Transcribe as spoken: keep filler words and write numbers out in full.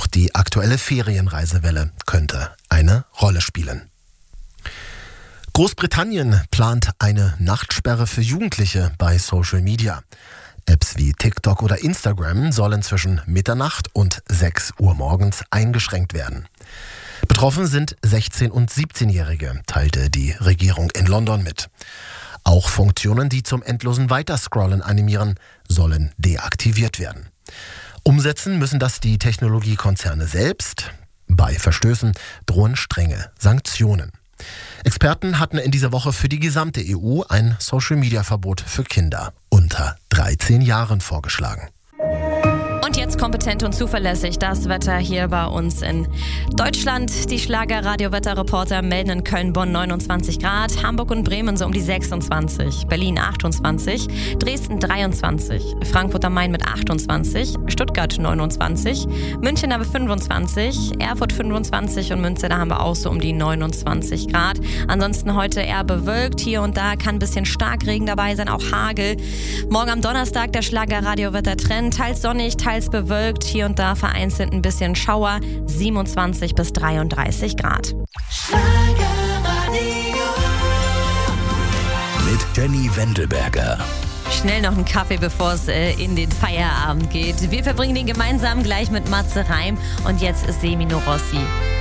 Auch die aktuelle Ferienreisewelle könnte eine Rolle spielen. Großbritannien plant eine Nachtsperre für Jugendliche bei Social Media. Apps wie TikTok oder Instagram sollen zwischen Mitternacht und sechs Uhr morgens eingeschränkt werden. Betroffen sind sechzehn- und siebzehnjährige, teilte die Regierung in London mit. Auch Funktionen, die zum endlosen Weiterscrollen animieren, sollen deaktiviert werden. Umsetzen müssen das die Technologiekonzerne selbst. Bei Verstößen drohen strenge Sanktionen. Experten hatten in dieser Woche für die gesamte E U ein Social-Media-Verbot für Kinder unter dreizehn Jahren vorgeschlagen. Und jetzt kompetent und zuverlässig das Wetter hier bei uns in Deutschland. Die Schlager-Radio-Wetterreporter melden in Köln, Bonn neunundzwanzig Grad, Hamburg und Bremen so um die sechsundzwanzig, Berlin achtundzwanzig, Dresden dreiundzwanzig, Frankfurt am Main mit achtundzwanzig, Stuttgart neunundzwanzig, München aber fünfundzwanzig, Erfurt fünfundzwanzig und Münster, da haben wir auch so um die neunundzwanzig Grad. Ansonsten heute eher bewölkt, hier und da kann ein bisschen Starkregen dabei sein, auch Hagel. Morgen am Donnerstag der Schlager-Radio-Wettertrend, teils sonnig, teils bewölkt, hier und da vereinzelt ein bisschen Schauer, siebenundzwanzig bis dreiunddreißig Grad. Mit Jenny Wendelberger. Schnell noch einen Kaffee, bevor es äh, in den Feierabend geht. Wir verbringen den gemeinsam gleich mit Matze Reim und jetzt ist Semino Rossi.